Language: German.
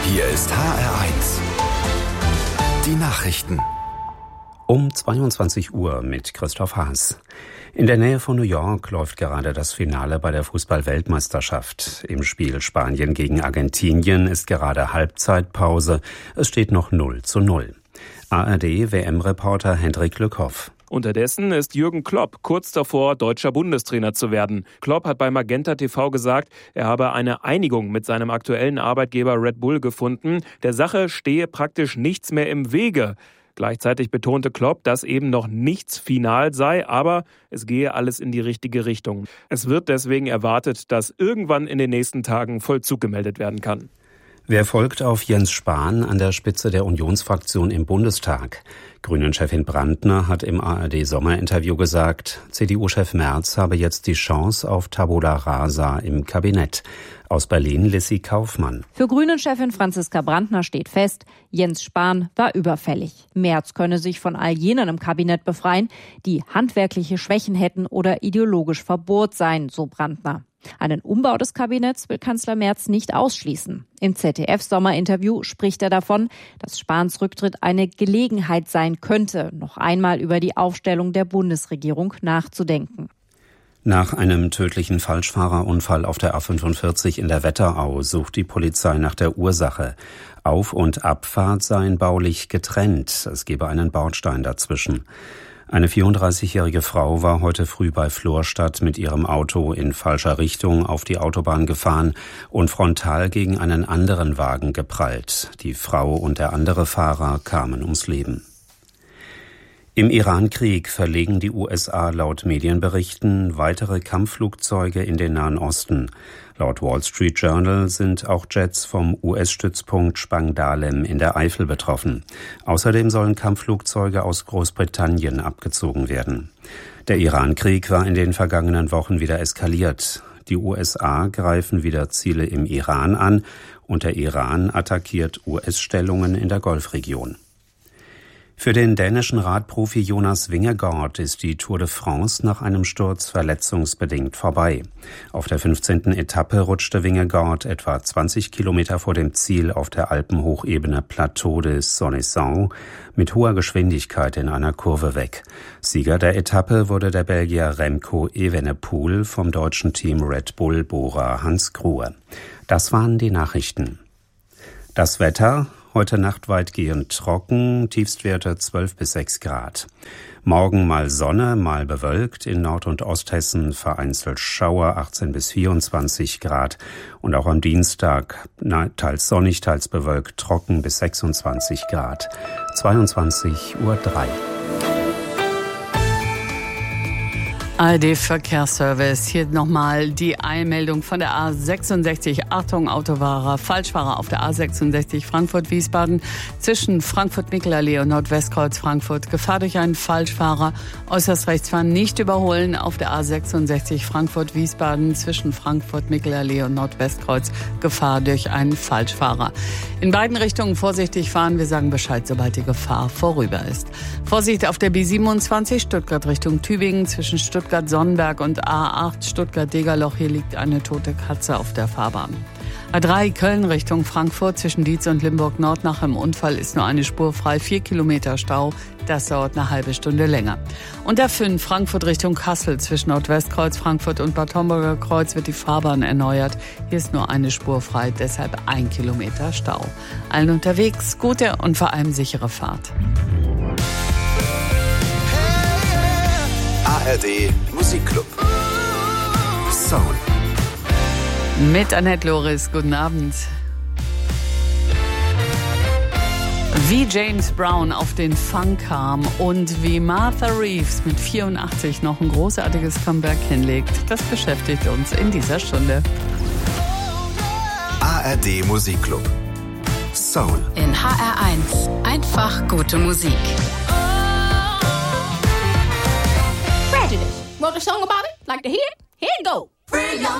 Hier ist HR1. Die Nachrichten. Um 22 Uhr mit Christoph Haas. In der Nähe von New York läuft gerade das Finale bei der Fußball-Weltmeisterschaft. Im Spiel Spanien gegen Argentinien ist gerade Halbzeitpause. Es steht noch 0:0. ARD-WM-Reporter Hendrik Lückhoff. Unterdessen ist Jürgen Klopp kurz davor, deutscher Bundestrainer zu werden. Klopp hat bei Magenta TV gesagt, er habe eine Einigung mit seinem aktuellen Arbeitgeber Red Bull gefunden. Der Sache stehe praktisch nichts mehr im Wege. Gleichzeitig betonte Klopp, dass eben noch nichts final sei, aber es gehe alles in die richtige Richtung. Es wird deswegen erwartet, dass irgendwann in den nächsten Tagen Vollzug gemeldet werden kann. Wer folgt auf Jens Spahn an der Spitze der Unionsfraktion im Bundestag? Grünen-Chefin Brandner hat im ARD-Sommerinterview gesagt, CDU-Chef Merz habe jetzt die Chance auf Tabula Rasa im Kabinett. Aus Berlin Lissy Kaufmann. Für Grünen-Chefin Franziska Brandner steht fest, Jens Spahn war überfällig. Merz könne sich von all jenen im Kabinett befreien, die handwerkliche Schwächen hätten oder ideologisch verbohrt seien, so Brandner. Einen Umbau des Kabinetts will Kanzler Merz nicht ausschließen. Im ZDF-Sommerinterview spricht er davon, dass Spahns Rücktritt eine Gelegenheit sein könnte, noch einmal über die Aufstellung der Bundesregierung nachzudenken. Nach einem tödlichen Falschfahrerunfall auf der A45 in der Wetterau sucht die Polizei nach der Ursache. Auf- und Abfahrt seien baulich getrennt. Es gebe einen Bordstein dazwischen. Eine 34-jährige Frau war heute früh bei Florstadt mit ihrem Auto in falscher Richtung auf die Autobahn gefahren und frontal gegen einen anderen Wagen geprallt. Die Frau und der andere Fahrer kamen ums Leben. Im Iran-Krieg verlegen die USA laut Medienberichten weitere Kampfflugzeuge in den Nahen Osten. Laut Wall Street Journal sind auch Jets vom US-Stützpunkt Spangdahlem in der Eifel betroffen. Außerdem sollen Kampfflugzeuge aus Großbritannien abgezogen werden. Der Iran-Krieg war in den vergangenen Wochen wieder eskaliert. Die USA greifen wieder Ziele im Iran an und der Iran attackiert US-Stellungen in der Golfregion. Für den dänischen Radprofi Jonas Vingegaard ist die Tour de France nach einem Sturz verletzungsbedingt vorbei. Auf der 15. Etappe rutschte Vingegaard etwa 20 Kilometer vor dem Ziel auf der Alpenhochebene Plateau de Sonnesan mit hoher Geschwindigkeit in einer Kurve weg. Sieger der Etappe wurde der Belgier Remco Evenepoel vom deutschen Team Red Bull-Bohrer Hans Grohe. Das waren die Nachrichten. Das Wetter: heute Nacht weitgehend trocken, Tiefstwerte 12 bis 6 Grad. Morgen mal Sonne, mal bewölkt, in Nord- und Osthessen vereinzelt Schauer 18 bis 24 Grad. Und auch am Dienstag teils sonnig, teils bewölkt, trocken bis 26 Grad. 22:03 Uhr. ARD-Verkehrsservice. Hier nochmal die Eilmeldung von der A66. Achtung, Autofahrer, Falschfahrer auf der A66 Frankfurt-Wiesbaden zwischen Frankfurt-Mickler-Allee und Nordwestkreuz Frankfurt. Gefahr durch einen Falschfahrer. Äußerst rechts fahren, nicht überholen auf der A66 Frankfurt-Wiesbaden zwischen Frankfurt-Mickler-Allee und Nordwestkreuz. Gefahr durch einen Falschfahrer. In beiden Richtungen vorsichtig fahren. Wir sagen Bescheid, sobald die Gefahr vorüber ist. Vorsicht auf der B27 Stuttgart Richtung Tübingen zwischen Stuttgart-Sonnenberg und A8 Stuttgart-Degerloch. Hier liegt eine tote Katze auf der Fahrbahn. A3 Köln Richtung Frankfurt zwischen Dietz und Limburg-Nord. Nach dem Unfall ist nur eine Spur frei, 4 Kilometer Stau. Das dauert eine halbe Stunde länger. Und A5 Frankfurt Richtung Kassel zwischen Nordwestkreuz Frankfurt und Bad Homburger Kreuz wird die Fahrbahn erneuert. Hier ist nur eine Spur frei, deshalb 1 Kilometer Stau. Allen unterwegs gute und vor allem sichere Fahrt. ARD Musikclub. Soul. Mit Annette Loris, guten Abend. Wie James Brown auf den Funk kam und wie Martha Reeves mit 84 noch ein großartiges Comeback hinlegt, das beschäftigt uns in dieser Stunde. ARD Musikclub. Soul. In HR1 einfach gute Musik. Prejudice. Wrote a song about it? Like to hear it? Here you go.